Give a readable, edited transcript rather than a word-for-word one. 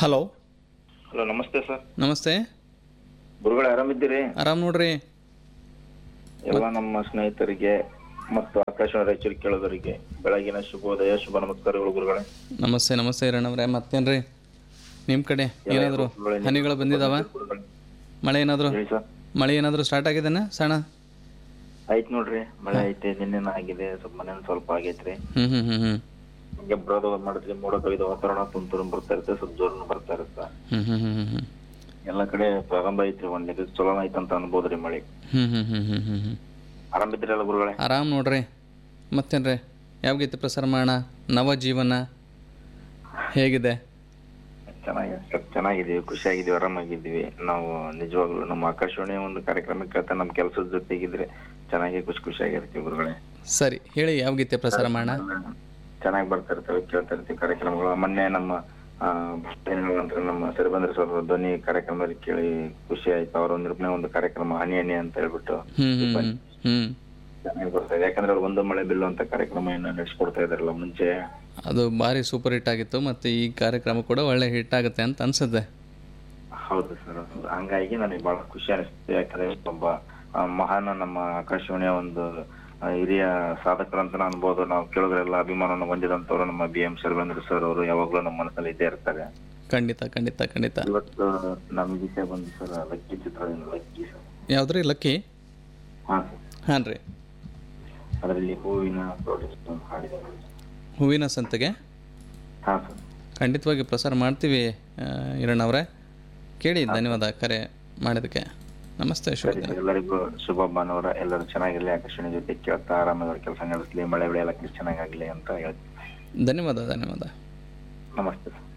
Hello. Hello, ನಮಸ್ತೆ sir. ನಮಸ್ತೆ. ಗುರುಗಳೇ, ಆರಾಮಿದ್ದೀರಿ? ಆರಾಮ್ ನೋಡ್ರಿ. ಎಲ್ಲ ನಮ್ಮ ಸ್ನೇಹಿತರಿಗೆ ಮತ್ತು ಆಕಾಶವಾಣಿ ರಾಯಚೂರು ಕೇಳೋದರಿಗೆ ಬೆಳಗಿನ ಶುಭೋದಯ, ಶುಭ ನಮಸ್ಕಾರಗಳು ಗುರುಗಳೇ. ನಮಸ್ತೆ ನಮಸ್ತೆ ಹಿರಣ್ಣವ್ರೆ. ಮತ್ತೇನ್ರಿ ನಿಮ್ಮ ಕಡೆ ಏನಾದರೂ ಹನಿಗಳು ಬಂದಿದಾವ? ಮಳೆ ಏನಾದರೂ ಮಳೆ ಏನಾದರೂ ಸ್ಟಾರ್ಟ್ ಆಗಿದೆನಾ? ಸಣ್ಣ ಆಯ್ತು ನೋಡ್ರಿ, ಮಳೆ ಐತೆ. ನಿನ್ನೆನ ಆಗಿದೆ, ಸ್ವಲ್ಪ ಮನೆ ಸ್ವಲ್ಪ ಆಗೈತ್ರಿ. ಹ್ಮ್ ಹಿಂಗೆ ಬರೋದು ಮಾಡಿದ್ರಿ, ಮೋಡ ಕವಿದ ವಾತಾವರಣ ತುಂತುರು ಬರ್ತಾ ಇರುತ್ತೆ, ಸ್ವಲ್ಪ ಜೋರನ್ನು ಬರ್ತಾ ಇರುತ್ತೆ. ಎಲ್ಲ ಕಡೆ ಪ್ರಾರಂಭ ಐತ್ರಿ. ಒಂದ್ ಲೆಕ್ಕ ಚಲೋ ಐತಂತ ಅನ್ಬೋದ್ರಿ ಮಳೆ. ಆರಾಮಿದ್ರಲ್ಲ ಗುರುಗಳೇ? ಆರಾಮ್ ನೋಡ್ರಿ. ಮತ್ತೇನ್ರಿ, ಯಾವ ಗೀತೆ ಪ್ರಸಾರ ಮಾಡೋಣ? ನವಜೀವನ ಹೇಗಿದೆ? ಚೆನ್ನಾಗಿದ್ದೀವಿ, ಖುಷಿಯಾಗಿದ್ದೀವಿ, ಆರಾಮಾಗಿದ್ದೀವಿ. ನಾವು ನಿಜವಾಗ್ಲೂ ನಮ್ಮ ಆಕಾಶವಾಣಿ ಒಂದು ಕಾರ್ಯಕ್ರಮಕ್ಕೆ ಕೇಳ್ತಾ ನಮ್ಮ ಕೆಲಸದ ಜೊತೆಗಿದ್ರೆ ಚೆನ್ನಾಗಿ ಖುಷಿಯಾಗಿರ್ತೀವಿ ಗುರುಗಳೇ. ಸರಿ, ಹೇಳಿ ಯಾವ ಗೀತೆ ಪ್ರಸಾರ ಮಾಡೋಣ? ಚೆನ್ನಾಗಿ ಬರ್ತಾ ಇರ್ತವೆ, ಕೇಳ್ತಾ ಇರ್ತೀವಿ ಕಾರ್ಯಕ್ರಮಗಳು. ಮೊನ್ನೆ ನಮ್ಮ ನಮ್ಮ ಸಿರಿಬಂದ್ರ ಸರ್ ಧ್ವನಿ ಕಾರ್ಯಕ್ರಮದಲ್ಲಿ ಕೇಳಿ ಖುಷಿ ಆಯ್ತು. ಅವರ ನಿರೂಪಣೆ ಒಂದು ಕಾರ್ಯಕ್ರಮ ಹನಿ ಹನಿ ಅಂತ ಹೇಳ್ಬಿಟ್ಟು ಚೆನ್ನಾಗಿ ಬರ್ತಾ ಇದೆ. ಯಾಕಂದ್ರೆ ಅವ್ರು ಒಂದು ಮಳೆ ಬಿಲ್ಲು ಅಂತ ಕಾರ್ಯಕ್ರಮ ನಡೆಸ್ಕೊಡ್ತಾ ಇದಾರಲ್ಲ ಮುಂಚೆ, ಅದು ಭಾರಿ ಸೂಪರ್ ಹಿಟ್ ಆಗಿತ್ತು. ಮತ್ತೆ ಈ ಕಾರ್ಯಕ್ರಮ ಕೂಡ ಒಳ್ಳೆ ಹಿಟ್ ಆಗುತ್ತೆ ಅಂತ ಅನ್ಸುತ್ತೆ. ಹೌದು ಸರ್, ಹಂಗಾಗಿ ನನಗೆ ಬಹಳ ಖುಷಿ ಅನಿಸುತ್ತೆ. ಯಾಕಂದ್ರೆ ಒಬ್ಬ ಮಹಾನ್ ನಮ್ಮ ಆಕಾಶವಾಣಿಯ ಒಂದು ಹಿರಿಯ ಸಾಧಕರು ಅಂತ ಅನ್ಬೋದು. ನಾವು ಕೇಳೋದ್ರೆಲ್ಲ ಅಭಿಮಾನವನ್ನು ಹೊಂದಿದಂತವ್ರು ನಮ್ಮ BM ಸರ್ವೇಂದ್ರ ಸರ್ ಅವರು ಯಾವಾಗ್ಲೂ ನಮ್ಮ ಮನಸ್ಸಲ್ಲಿ ಇದ್ದೇ ಇರ್ತಾರೆ. ಖಂಡಿತ ಖಂಡಿತ ಖಂಡಿತ. ಇವತ್ತು ನಮ್ಮ ವಿಷಯ ಬಂದು ಸರ್ ಲಕ್ಕಿ ಚಿತ್ರದಿಂದ. Lucky sir ಯಾವ್ದ್ರಿ? ಲಕ್ಕಿ? ಹಾಂ ರೀ. ಅದರಲ್ಲಿ ಹೂವಿನ ಹಾಡಿದೆ. ಹೂವಿನ ಸಂತೆಗೆ? ಹಾಂ ಸರ್, ಖಂಡಿತವಾಗಿ ಪ್ರಸಾರ ಮಾಡ್ತೀವಿ ಹಿರಣ್ಣವ್ರೆ. ಕೇಳಿ, ಧನ್ಯವಾದ ಕರೆ ಮಾಡಿದಕ್ಕೆ. ನಮಸ್ತೆ. ಎಲ್ಲರಿಗೂ ಶುಭ ಭಾನುವಾರ. ಎಲ್ಲರೂ ಚೆನ್ನಾಗಿರ್ಲಿ, ಆಕಾಶವಾಣಿ ಜೊತೆ ಕೇಳ್ತಾ ಆರಾಮಾಗಿ ಕೆಲಸ ನಡೆಸಲಿ, ಮಳೆ ಬೆಳೆ ಎಲ್ಲ ಚೆನ್ನಾಗಾಗ್ಲಿ ಅಂತ ಹೇಳ್ತೀನಿ. ಧನ್ಯವಾದ. ನಮಸ್ತೆ ಸರ್.